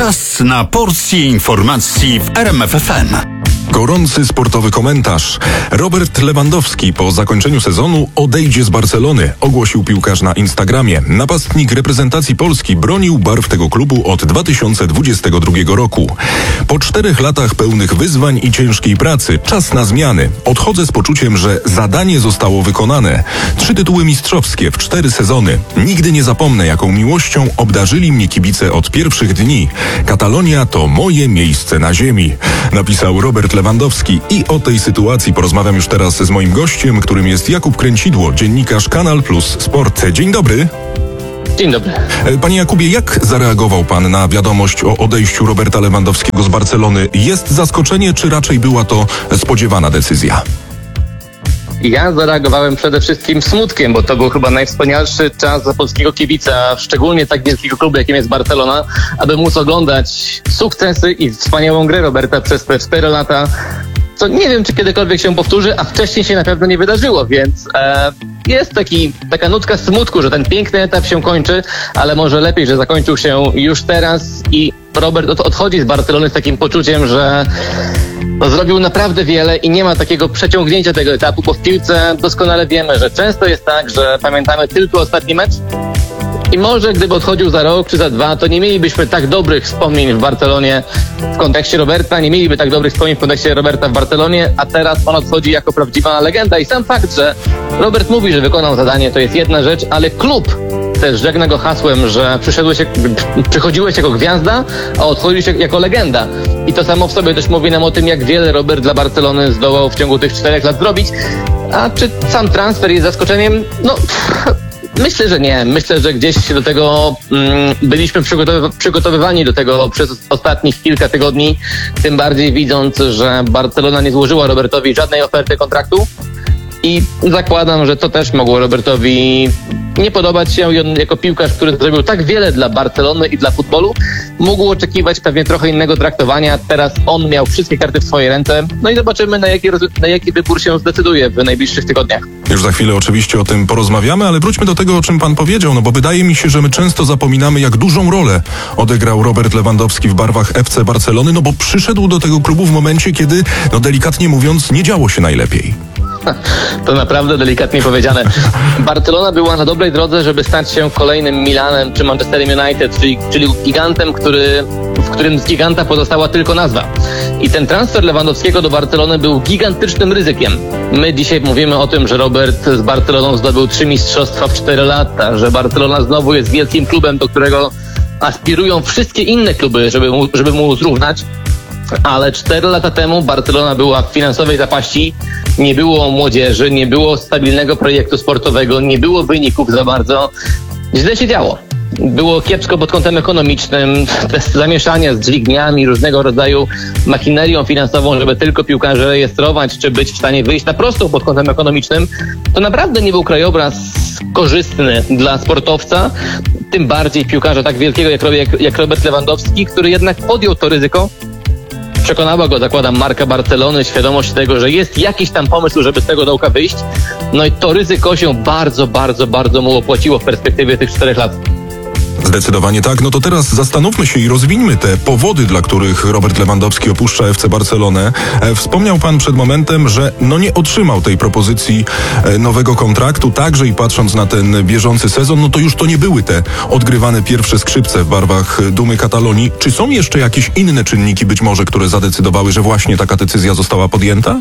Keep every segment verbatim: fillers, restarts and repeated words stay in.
Czas na porcję informacji w R M F F M. Gorący sportowy komentarz. Robert Lewandowski po zakończeniu sezonu odejdzie z Barcelony, ogłosił piłkarz na Instagramie. Napastnik reprezentacji Polski bronił barw tego klubu od dwa tysiące dwudziestego drugiego roku. Po czterech latach pełnych wyzwań i ciężkiej pracy czas na zmiany. Odchodzę z poczuciem, że zadanie zostało wykonane. Trzy tytuły mistrzowskie w cztery sezony. Nigdy nie zapomnę, jaką miłością obdarzyli mnie kibice od pierwszych dni. Katalonia to moje miejsce na ziemi, napisał Robert Lewandowski. I o tej sytuacji porozmawiam już teraz z moim gościem, którym jest Jakub Kręcidło, dziennikarz Kanal Plus Sport. Dzień dobry. Dzień dobry. Panie Jakubie, jak zareagował pan na wiadomość o odejściu Roberta Lewandowskiego z Barcelony? Jest zaskoczenie, czy raczej była to spodziewana decyzja? Ja zareagowałem przede wszystkim smutkiem, bo to był chyba najwspanialszy czas dla polskiego kibica, szczególnie tak wielkiego klubu, jakim jest Barcelona, aby móc oglądać sukcesy i wspaniałą grę Roberta przez te cztery lata. Co nie wiem, czy kiedykolwiek się powtórzy, a wcześniej się na pewno nie wydarzyło, więc e, jest taki, taka nutka smutku, że ten piękny etap się kończy, ale może lepiej, że zakończył się już teraz i Robert od, odchodzi z Barcelony z takim poczuciem, że no, zrobił naprawdę wiele i nie ma takiego przeciągnięcia tego etapu, bo w piłce doskonale wiemy, że często jest tak, że pamiętamy tylko ostatni mecz i może gdyby odchodził za rok czy za dwa, to nie mielibyśmy tak dobrych wspomnień w Barcelonie w kontekście Roberta, nie mieliby tak dobrych wspomnień w kontekście Roberta w Barcelonie, a teraz on odchodzi jako prawdziwa legenda i sam fakt, że Robert mówi, że wykonał zadanie, to jest jedna rzecz, ale klub też żegna go hasłem, że przyszedłeś, przychodziłeś jako gwiazda, a odchodziłeś jako legenda. I to samo w sobie też mówi nam o tym, jak wiele Robert dla Barcelony zdołał w ciągu tych czterech lat zrobić. A czy sam transfer jest zaskoczeniem? No, pff, myślę, że nie. Myślę, że gdzieś do tego mm, byliśmy przygotowy- przygotowywani do tego przez ostatnich kilka tygodni, tym bardziej widząc, że Barcelona nie złożyła Robertowi żadnej oferty kontraktu. I zakładam, że to też mogło Robertowi nie podobać się i on jako piłkarz, który zrobił tak wiele dla Barcelony i dla futbolu, mógł oczekiwać pewnie trochę innego traktowania. Teraz on miał wszystkie karty w swojej ręce. No i zobaczymy, na jaki, na jaki wybór się zdecyduje w najbliższych tygodniach. Już za chwilę oczywiście o tym porozmawiamy, ale wróćmy do tego, o czym pan powiedział, no bo wydaje mi się, że my często zapominamy, jak dużą rolę odegrał Robert Lewandowski w barwach F C Barcelony, no bo przyszedł do tego klubu w momencie, kiedy, no delikatnie mówiąc, nie działo się najlepiej. To naprawdę delikatnie powiedziane. Barcelona była na dobrej drodze, żeby stać się kolejnym Milanem czy Manchesterem United, czyli, czyli gigantem, który, w którym z giganta pozostała tylko nazwa. I ten transfer Lewandowskiego do Barcelony był gigantycznym ryzykiem. My dzisiaj mówimy o tym, że Robert z Barceloną zdobył trzy mistrzostwa w cztery lata, że Barcelona znowu jest wielkim klubem, do którego aspirują wszystkie inne kluby, żeby mu, żeby mu zrównać. Ale cztery lata temu Barcelona była w finansowej zapaści, nie było młodzieży, nie było stabilnego projektu sportowego, nie było wyników za bardzo. Źle się działo. Było kiepsko pod kątem ekonomicznym, te zamieszania z dźwigniami, różnego rodzaju machinerią finansową, żeby tylko piłkarzy rejestrować, czy być w stanie wyjść na prostą pod kątem ekonomicznym. To naprawdę nie był krajobraz korzystny dla sportowca, tym bardziej piłkarza tak wielkiego jak, jak, jak Robert Lewandowski, który jednak podjął to ryzyko. Przekonała go, zakładam, marka Barcelony, świadomość tego, że jest jakiś tam pomysł, żeby z tego dołka wyjść. No i to ryzyko się bardzo, bardzo, bardzo mu opłaciło w perspektywie tych czterech lat. Zdecydowanie tak. No to teraz zastanówmy się i rozwińmy te powody, dla których Robert Lewandowski opuszcza F C Barcelonę. E, wspomniał pan przed momentem, że no nie otrzymał tej propozycji e, nowego kontraktu, także i patrząc na ten bieżący sezon, no to już to nie były te odgrywane pierwsze skrzypce w barwach dumy Katalonii. Czy są jeszcze jakieś inne czynniki być może, które zadecydowały, że właśnie taka decyzja została podjęta?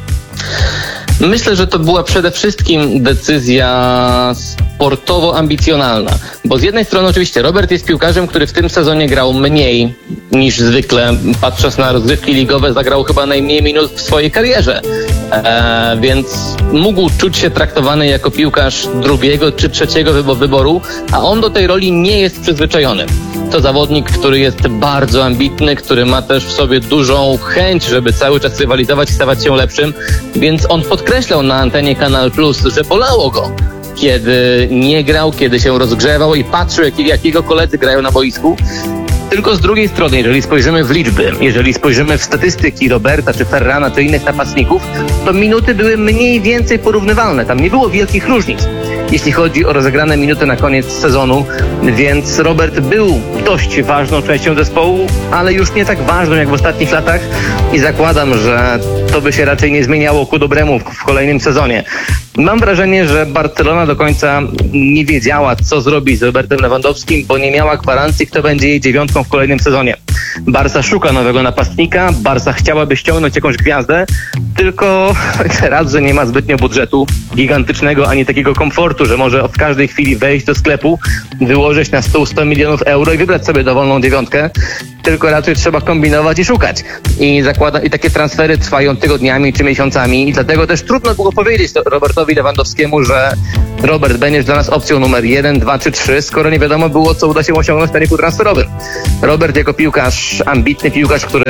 Myślę, że to była przede wszystkim decyzja sportowo-ambicjonalna, bo z jednej strony oczywiście Robert jest piłkarzem, który w tym sezonie grał mniej niż zwykle, patrząc na rozgrywki ligowe, zagrał chyba najmniej minut w swojej karierze, e, więc mógł czuć się traktowany jako piłkarz drugiego czy trzeciego wyboru, a on do tej roli nie jest przyzwyczajony. To zawodnik, który jest bardzo ambitny, który ma też w sobie dużą chęć, żeby cały czas rywalizować i stawać się lepszym, więc on podkreślał na antenie Kanal Plus, że bolało go, kiedy nie grał, kiedy się rozgrzewał i patrzył, jak, jak jego koledzy grają na boisku. Tylko z drugiej strony, jeżeli spojrzymy w liczby, jeżeli spojrzymy w statystyki Roberta, czy Ferrana, czy innych napastników, to minuty były mniej więcej porównywalne. Tam nie było wielkich różnic. jeśli chodzi o rozegrane minuty na koniec sezonu, więc Robert był dość ważną częścią zespołu, ale już nie tak ważną jak w ostatnich latach i zakładam, że to by się raczej nie zmieniało ku dobremu w kolejnym sezonie. Mam wrażenie, że Barcelona do końca nie wiedziała, co zrobić z Robertem Lewandowskim, bo nie miała gwarancji, kto będzie jej dziewiątką w kolejnym sezonie. Barca szuka nowego napastnika, Barca chciałaby ściągnąć jakąś gwiazdę, tylko raz, że nie ma zbytnio budżetu gigantycznego, ani takiego komfortu, że może w każdej chwili wejść do sklepu, wyłożyć na stół sto milionów euro i wybrać sobie dowolną dziewiątkę, tylko raczej trzeba kombinować i szukać. I zakłada, i takie transfery trwają tygodniami czy miesiącami i dlatego też trudno było powiedzieć Robertowi Lewandowskiemu, że Robert, będziesz dla nas opcją numer jeden, dwa czy trzy, skoro nie wiadomo było, co uda się osiągnąć na rynku transferowym. Robert jako piłkarz, ambitny piłkarz, który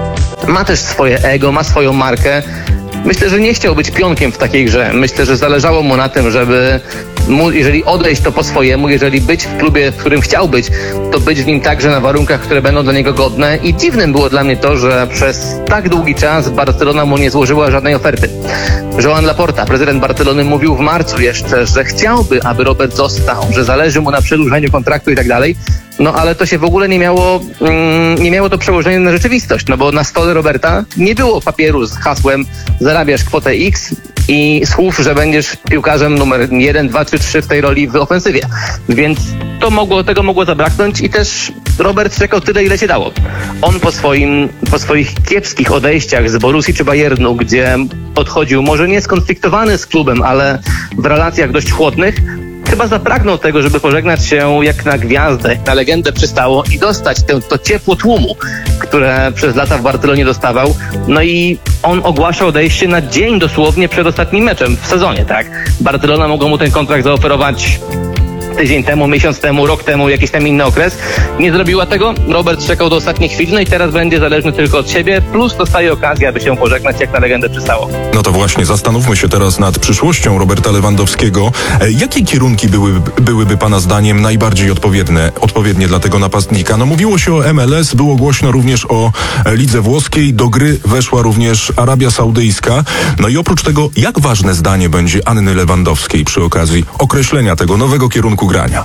ma też swoje ego, ma swoją markę. Myślę, że nie chciał być pionkiem w takiej grze. Myślę, że zależało mu na tym, żeby mu, jeżeli odejść, to po swojemu, jeżeli być w klubie, w którym chciał być, to być w nim także na warunkach, które będą dla niego godne. I dziwnym było dla mnie to, że przez tak długi czas Barcelona mu nie złożyła żadnej oferty. Joan Laporta, prezydent Barcelony, mówił w marcu jeszcze, że chciałby, aby Robert został, że zależy mu na przedłużeniu kontraktu i tak dalej. No ale to się w ogóle nie miało, mm, nie miało to przełożenia na rzeczywistość, no bo na stole Roberta nie było papieru z hasłem zarabiasz kwotę X i słów, że będziesz piłkarzem numer jeden, dwa czy trzy w tej roli w ofensywie. Więc to mogło, tego mogło zabraknąć i też Robert czekał tyle, ile się dało. On po swoim, po swoich kiepskich odejściach z Borussii czy Bayernu, gdzie odchodził może nie skonfliktowany z klubem, ale w relacjach dość chłodnych, chyba zapragnął tego, żeby pożegnać się jak na gwiazdę, jak na legendę przystało i dostać te, to ciepło tłumu, które przez lata w Barcelonie dostawał. No i on ogłaszał odejście na dzień dosłownie przed ostatnim meczem w sezonie, tak? Barcelona mogła mu ten kontrakt zaoferować tydzień temu, miesiąc temu, rok temu, jakiś tam inny okres. Nie zrobiła tego. Robert czekał do ostatniej chwili, no i teraz będzie zależny tylko od siebie, plus dostaje okazję, aby się pożegnać jak na legendę przystało. No to właśnie, zastanówmy się teraz nad przyszłością Roberta Lewandowskiego. E, jakie kierunki były, byłyby Pana zdaniem najbardziej odpowiednie, odpowiednie dla tego napastnika? No mówiło się o M L S, było głośno również o e, lidze włoskiej, do gry weszła również Arabia Saudyjska. No i oprócz tego, jak ważne zdanie będzie Anny Lewandowskiej przy okazji określenia tego nowego kierunku grania?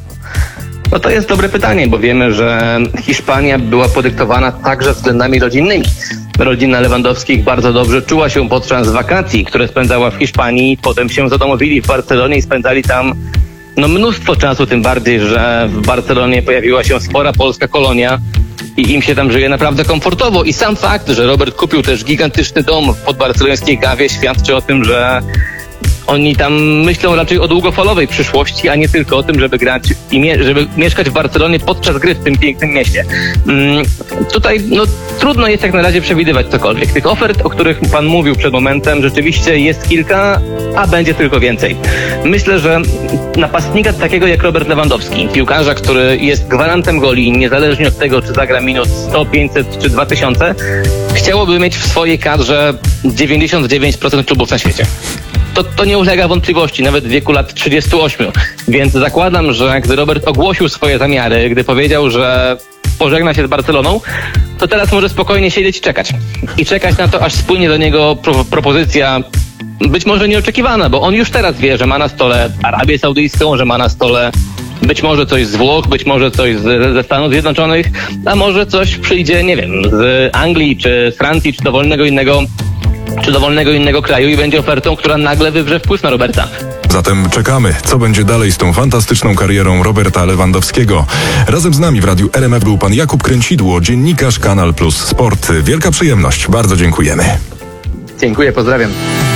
No to jest dobre pytanie, bo wiemy, że Hiszpania była podyktowana także względami rodzinnymi. Rodzina Lewandowskich bardzo dobrze czuła się podczas wakacji, które spędzała w Hiszpanii. Potem się zadomowili w Barcelonie i spędzali tam no, mnóstwo czasu, tym bardziej, że w Barcelonie pojawiła się spora polska kolonia i im się tam żyje naprawdę komfortowo. I sam fakt, że Robert kupił też gigantyczny dom w podbarcelońskiej Gawie, świadczy o tym, że oni tam myślą raczej o długofalowej przyszłości, a nie tylko o tym, żeby grać i mie- żeby mieszkać w Barcelonie podczas gry w tym pięknym mieście. Mm, tutaj no, trudno jest jak na razie przewidywać cokolwiek. Tych ofert, o których Pan mówił przed momentem, rzeczywiście jest kilka, a będzie tylko więcej. Myślę, że napastnika takiego jak Robert Lewandowski, piłkarza, który jest gwarantem goli, niezależnie od tego, czy zagra minut sto, pięćset czy dwa tysiące, chciałoby mieć w swojej kadrze dziewięćdziesiąt dziewięć procent klubów na świecie. To, to nie ulega wątpliwości, nawet w wieku lat trzydziestu ośmiu. Więc zakładam, że gdy Robert ogłosił swoje zamiary, gdy powiedział, że pożegna się z Barceloną, to teraz może spokojnie siedzieć i czekać. I czekać na to, aż spłynie do niego pro, propozycja być może nieoczekiwana, bo on już teraz wie, że ma na stole Arabię Saudyjską, że ma na stole być może coś z Włoch, być może coś z, ze Stanów Zjednoczonych, a może coś przyjdzie, nie wiem, z Anglii, czy z Francji, czy dowolnego innego czy dowolnego innego kraju i będzie ofertą, która nagle wywrze wpływ na Roberta. Zatem czekamy, co będzie dalej z tą fantastyczną karierą Roberta Lewandowskiego. Razem z nami w Radiu R M F był pan Jakub Kręcidło, dziennikarz Kanal Plus Sport. Wielka przyjemność, bardzo dziękujemy. Dziękuję, pozdrawiam.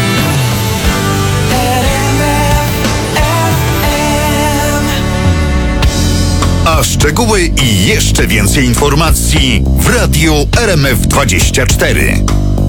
A szczegóły i jeszcze więcej informacji w Radiu R M F dwadzieścia cztery.